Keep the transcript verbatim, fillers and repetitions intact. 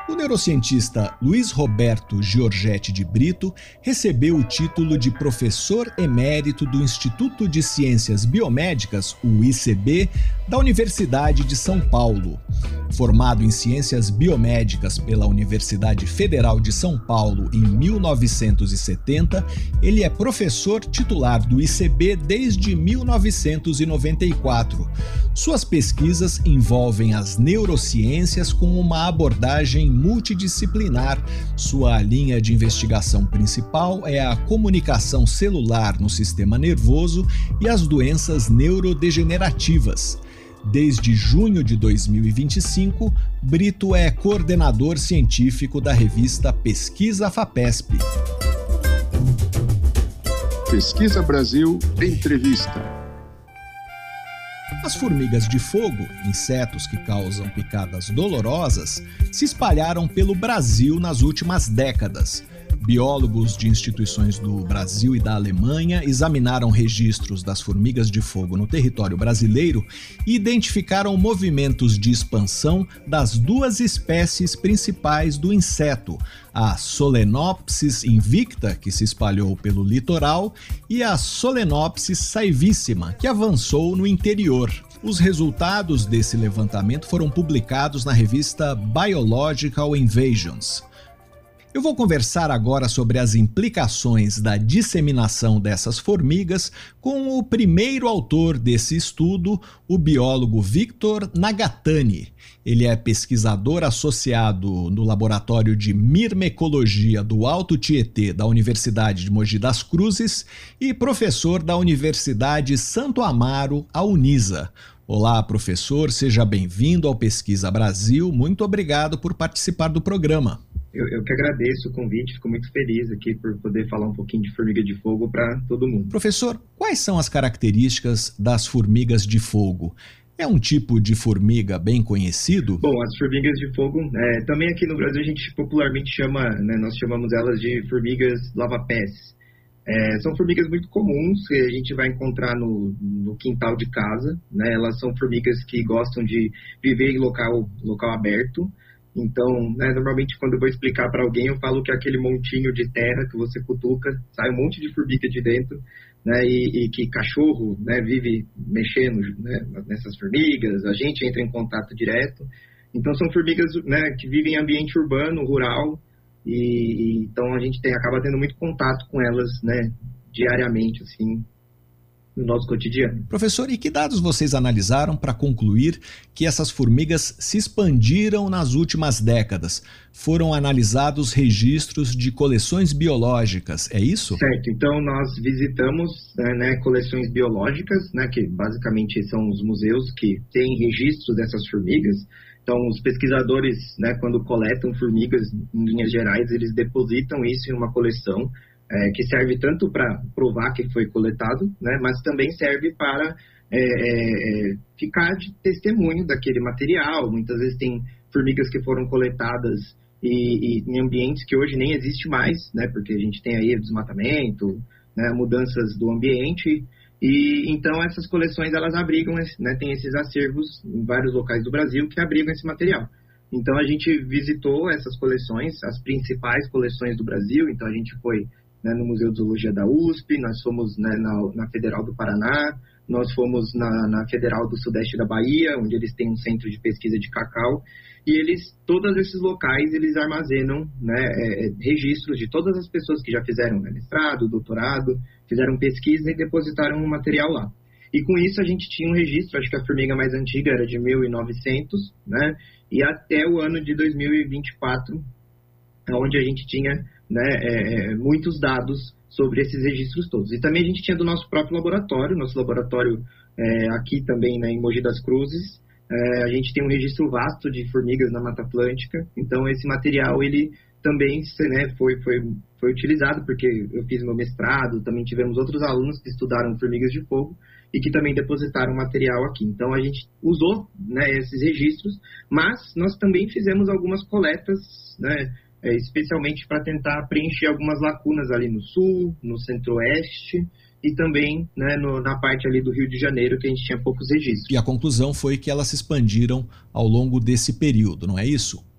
O neurocientista Luiz Roberto Giorgetti de Brito recebeu o título de professor emérito do Instituto de Ciências Biomédicas, o I C B, da Universidade de São Paulo. Formado em Ciências Biomédicas pela Universidade Federal de São Paulo em mil novecentos e setenta, ele é professor titular do I C B desde mil novecentos e noventa e quatro. Suas pesquisas envolvem as neurociências com uma abordagem multidisciplinar. Sua linha de investigação principal é a comunicação celular no sistema nervoso e as doenças neurodegenerativas. Desde junho de dois mil e vinte e cinco, Brito é coordenador científico da revista Pesquisa FAPESP. Pesquisa Brasil Entrevista. As formigas de fogo, insetos que causam picadas dolorosas, se espalharam pelo Brasil nas últimas décadas. Biólogos de instituições do Brasil e da Alemanha examinaram registros das formigas de fogo no território brasileiro e identificaram movimentos de expansão das duas espécies principais do inseto, a Solenopsis invicta, que se espalhou pelo litoral, e a Solenopsis saivissima, que avançou no interior. Os resultados desse levantamento foram publicados na revista Biological Invasions. Eu vou conversar agora sobre as implicações da disseminação dessas formigas com o primeiro autor desse estudo, o biólogo Victor Nagatani. Ele é pesquisador associado no Laboratório de Mirmecologia do Alto Tietê da Universidade de Mogi das Cruzes e professor da Universidade Santo Amaro, a Unisa. Olá, professor, seja bem-vindo ao Pesquisa Brasil. Muito obrigado por participar do programa. Eu, eu que agradeço o convite, fico muito feliz aqui por poder falar um pouquinho de formiga de fogo para todo mundo. Professor, quais são as características das formigas de fogo? É um tipo de formiga bem conhecido? Bom, as formigas de fogo, é, também aqui no Brasil a gente popularmente chama, né, nós chamamos elas de formigas lava-pés. É, são formigas muito comuns que a gente vai encontrar no, no quintal de casa, né? Elas são formigas que gostam de viver em local, local aberto. Então, né, normalmente quando eu vou explicar para alguém, eu falo que é aquele montinho de terra que você cutuca, sai um monte de formiga de dentro, né, e, e que cachorro, né, vive mexendo, né, nessas formigas, a gente entra em contato direto. Então, são formigas, né, que vivem em ambiente urbano, rural, e, e então a gente tem, acaba tendo muito contato com elas, né, diariamente, assim, no nosso cotidiano. Professor, e que dados vocês analisaram para concluir que essas formigas se expandiram nas últimas décadas? Foram analisados registros de coleções biológicas, é isso? Certo, então nós visitamos né, né, coleções biológicas, né, que basicamente são os museus que têm registros dessas formigas. Então, os pesquisadores, né, quando coletam formigas, em linhas gerais, eles depositam isso em uma coleção É, que serve tanto para provar que foi coletado, né, mas também serve para é, é, ficar de testemunho daquele material. Muitas vezes tem formigas que foram coletadas e, e em ambientes que hoje nem existe mais, né, porque a gente tem aí desmatamento, né, mudanças do ambiente, e então essas coleções elas abrigam, né, tem esses acervos em vários locais do Brasil que abrigam esse material. Então a gente visitou essas coleções, as principais coleções do Brasil, então a gente foi né, no Museu de Zoologia da U S P, nós fomos né, na, na Federal do Paraná, nós fomos na, na Federal do Sudeste da Bahia, onde eles têm um centro de pesquisa de cacau, e eles, todos esses locais, eles armazenam né, é, registros de todas as pessoas que já fizeram né, mestrado, doutorado, fizeram pesquisa e depositaram o material lá. E com isso a gente tinha um registro, acho que a formiga mais antiga era de mil e novecentos, né, e até o ano de dois mil e vinte e quatro, onde a gente tinha né, é, muitos dados sobre esses registros todos. E também a gente tinha do nosso próprio laboratório, nosso laboratório é, aqui também né, em Mogi das Cruzes, é, a gente tem um registro vasto de formigas na Mata Atlântica, então esse material ele também né, foi, foi, foi utilizado, porque eu fiz meu mestrado, também tivemos outros alunos que estudaram formigas de fogo e que também depositaram material aqui. Então a gente usou né, esses registros, mas nós também fizemos algumas coletas, né, É, especialmente para tentar preencher algumas lacunas ali no sul, no centro-oeste e também né, no, na parte ali do Rio de Janeiro, que a gente tinha poucos registros. E a conclusão foi que elas se expandiram ao longo desse período, não é isso?